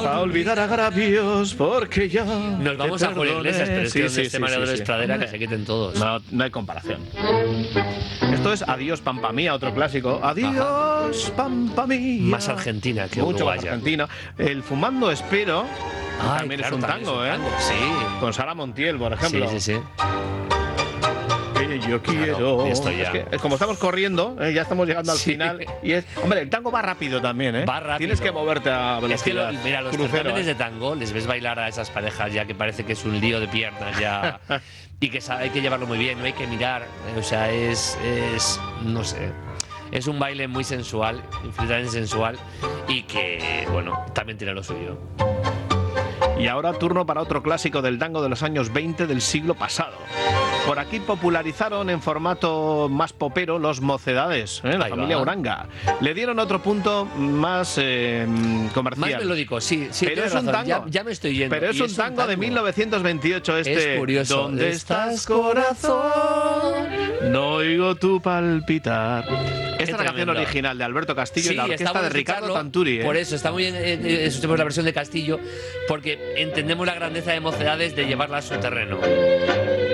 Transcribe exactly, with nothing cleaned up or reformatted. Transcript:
A olvidar agravios, porque ya. Nos vamos a por iglesias, pero es sí, que sí, donde sí, esté sí, María sí, Dolores sí. Pradera, que se quiten todos. No, no hay comparación. Esto es Adiós, Pampa Mía, otro clásico. Adiós, Pampa Mía. Más argentina que Mucho más uruguaya. argentina. El Fumando Espero. Ay, también claro, es un también tango, es ¿eh? un tango, sí. Con Sara Montiel, por ejemplo. Sí, sí, sí. Que yo quiero. Claro, esto ya. Es que, es como estamos corriendo, eh, ya estamos llegando al Sí. final. Y es, hombre, el tango va rápido también, ¿eh? Va rápido. Tienes que moverte a Es que lo- velocidad. mira, los Crucero, certámenes ¿eh? de tango les ves bailar a esas parejas ya que parece que es un lío de piernas ya y que sa- hay que llevarlo muy bien, no hay que mirar, eh, o sea, es, es no sé, es un baile muy sensual, infinitamente sensual y que, bueno, también tiene lo suyo. Y ahora turno para otro clásico del tango de los años veinte del siglo pasado. Por aquí popularizaron en formato más popero los Mocedades, ¿eh? La Ahí familia va. Uranga. Le dieron otro punto más eh, comercial. Más melódico, sí, sí, Pero tienes es un razón, tango. Ya, ya me estoy yendo. Pero es y un tango de mil novecientos veintiocho este. Es curioso. ¿Dónde estás, corazón? No oigo tu palpitar. Esta es la canción tremendo. original de Alberto Castillo Sí, y la está orquesta bueno de Ricardo escucharlo. Tanturi. ¿eh? Por eso, está muy bien, eh, eh, escuchemos la versión de Castillo, porque entendemos la grandeza de Mocedades de llevarla a su terreno.